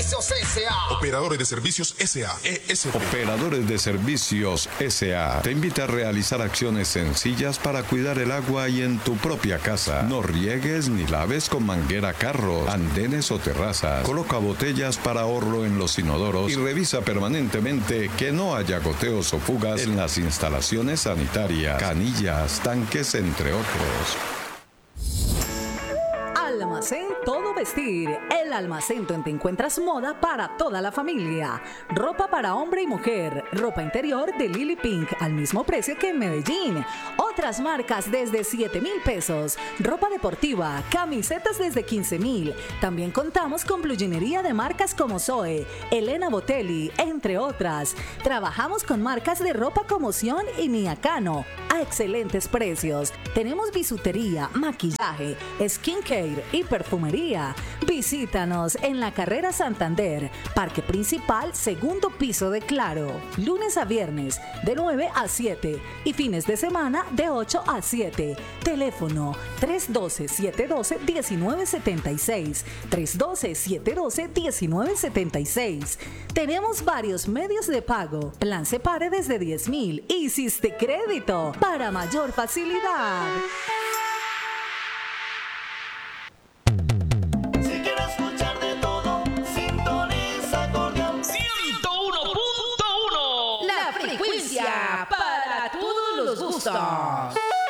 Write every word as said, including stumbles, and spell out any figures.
Servicios S A Operadores de Servicios S A E S P. Operadores de Servicios S A te invita a realizar acciones sencillas para cuidar el agua y en tu propia casa. No riegues ni laves con manguera carros, andenes o terrazas. Coloca botellas para ahorro en los inodoros y revisa permanentemente que no haya goteos o fugas en las instalaciones sanitarias, canillas, tanques, entre otros. Almacén Todo Vestir, el almacén donde encuentras moda para toda la familia. Ropa para hombre y mujer, ropa interior de Lily Pink al mismo precio que en Medellín. Otras marcas desde siete mil pesos. Ropa deportiva, camisetas desde quince mil. También contamos con bluginería de marcas como Zoe, Elena Botelli, entre otras. Trabajamos con marcas de ropa como Sion y Niacano a excelentes precios. Tenemos bisutería, maquillaje, skincare y perfumería. Visítanos en la Carrera Santander, Parque Principal, segundo piso de Claro. Lunes a viernes de nueve a siete y fines de semana de ocho a siete. Teléfono tres uno dos, siete uno dos, uno nueve siete seis. tres uno dos, siete uno dos, uno nueve siete seis. Tenemos varios medios de pago. Plan Separe desde diez mil. Hiciste crédito para mayor facilidad. Para todos los gustos.